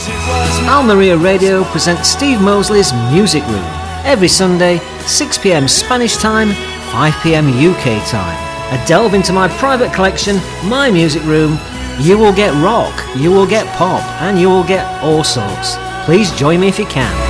Al Maria Radio presents Steve Mosley's Music Room every Sunday, 6 p.m. Spanish time, 5 p.m. UK time. A delve into my private collection, my music room. You will get rock, you will get pop, and you will get all sorts. Please join me if you can.